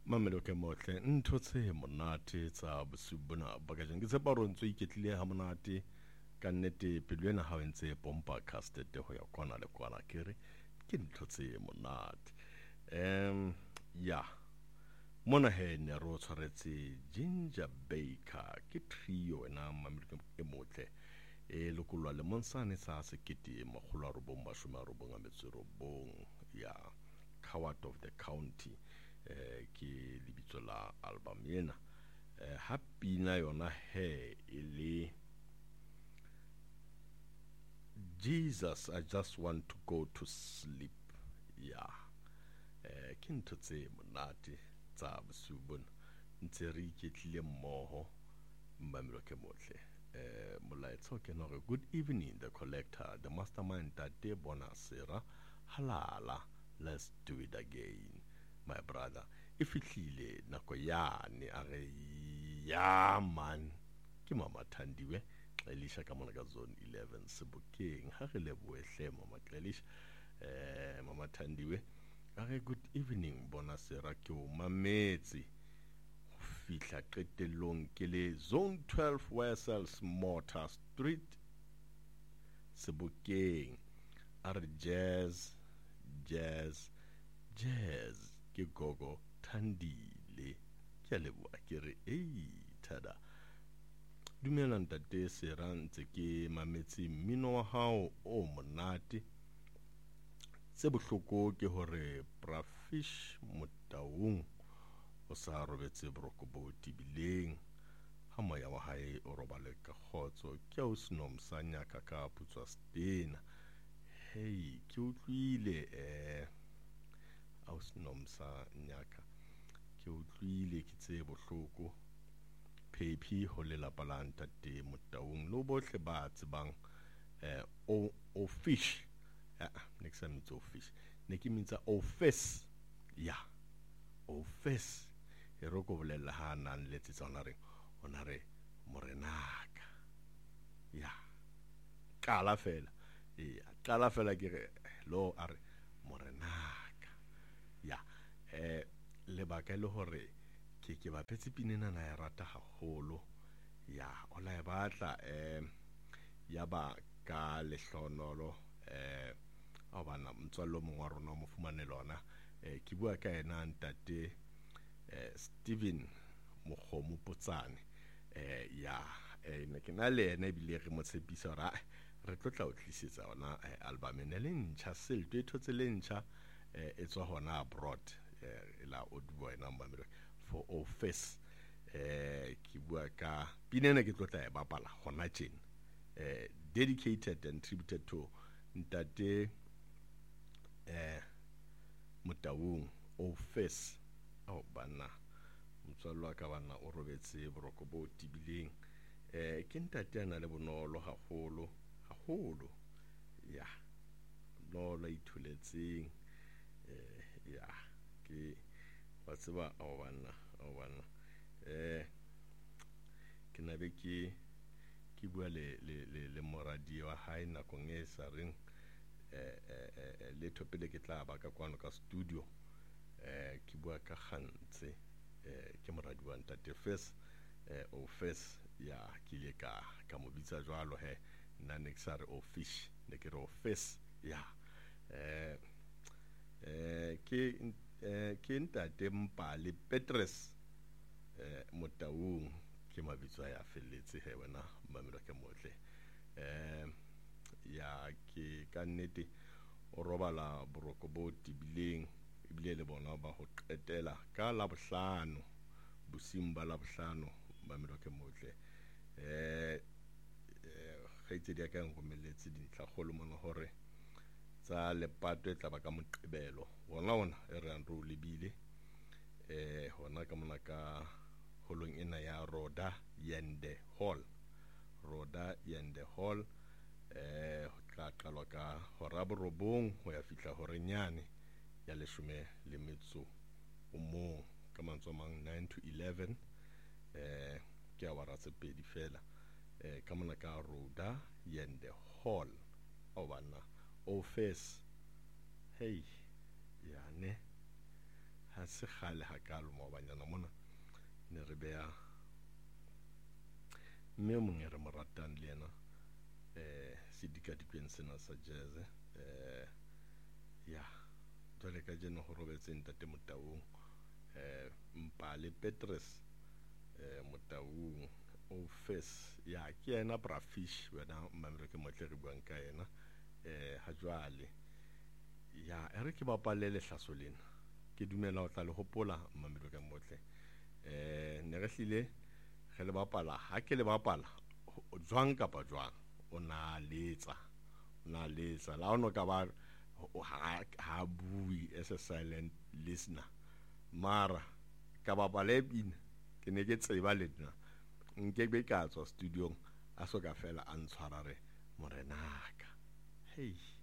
Mamelo ke motle ntho tse monate tsa bosubona bakajeng ke tshepa hore ntse iketlile ha monate ka nnete pelo ena ha o ntse pompa casted ho ya kwana le kwana kere ke ntho tse monate ya mona he ne ro tshwaretse Ginger Baker ke trio wena mamelo ke motle lokulwa le monsane sa sekete makgolo a robong mashome a robong a metso robong ya Coward of the County ke lebitso la album ena ha pina yona he ile Jesus I just want to go to sleep ya ke ntho tse monate tsa bosubona ntse re iketlile mmoho mmamelo ke motle molaetsa ke no good evening the collector the mastermind tate bonasera halala let's do it again my brother ifihlile nako yane a re ya man ke mama Thandiwe Xelisha ka mona ka zone 11 Sebokeng ha re lebohe hle mama Xelisha mama Thandiwe a re good evening bonasera ke o mametse ho fihla qetellong ke le zone 12 Wessels Motor Street Sebokeng a re jazz ke gogo Thandile ke a leboha ke re tada dumela ntate sera ntse ke mametse mmino wa hao o monate se bohloko ke hore Brafish Motaung o sa robetse boroko bo tibileng ha moya wa hae o robale ka khotso ke o seno msanya ka putswa stena hey ke utlwile ausnomsa nyaka ke utlwile ke tse bohloko phephi ho le lapa la ntate Motaung lo bohle ba tsebang o fish next time it's o fish ne ke mitsa o face ya o face e ro go bolela ha nan le tsona re ona re morenaka ya qala fela qala fela ke re lo are morenaka ya le baka le hore ke ba phetse pinena na ya rata haholo ya ola e batla ya ba ka lehlonolo a bana mtswallo mongwe wa rona mo fumane lona ke bua ka ena ntate Steven Mokgomo Potsane ya ne ke na le ene bile re mo tshepisa ra re tlotla o tlisetsa ona album ene le ntjha selto e thotse le ntjha e tswa hona abroad la odbo ena mmamelo for office ke bua ka pinene ke tlotla e bapala hona tjena dedicated and tributed to ntate Motaung office bana motswallo ka bana o robetse boroko bo tibileng ke ntate ana le bonolo haholo ya no la ithuletseng ya ke wa tseba o bana ke na be ke bua le moradi wa hae nakong e sa reng le thopele ke tla ba ka kwano ka studio ke bua ka Gantse ke moradi wa ntate first o first ya ke le ka mo bitsa jwalo he nna ne ke sa re o fish ne ke re o first ya ke ntate Mpale Petrus Motaung ke mabitso ya felletse he wena mamelo ke motle ya ke ka nnete o robala boroko bo tibileng ebile le bona ba ho qetela ka la bohlano bosimba la bohlano mamelo ke motle gaitse dia ka ngomeletse dintlha golo mona hore tsa lepato e tla ba ka moqebelo ona e re andro lebile hona ka mona ka holong ena ya Roda Yende Hall ho tla qalwa ka hora borobong ho ya fihla hore nyane ya leshome le metso o mong ka mantswe mang 9 to 11 ke a wara tse pedi fela ka mona ka Roda Yende Hall bana office hey ya ne ha se kgale hakalo maobanyana mona ne re beya mme o mong e re mo ratang le yena sedikadikweng sena sa jazz ya jwale ka jeno ho robetse ntate Motaung Mpale Petrus Motaung o face ya ke yena Brafish wena mamelo ke motle re buang ka yena ha jwale ya ere ke bapale le hlaso lena ke dumela o tla le hopola mamelo ke motle ne re hlile ge le bapala ha ke le bapala jwang kapa jwang o na letsa la ono ka ba ha bui as a silent listener mara ka bapala e bina ke ne ke tseba le nna nke be ka tswa studiong a so ka fela a ntshwara re morenaka hey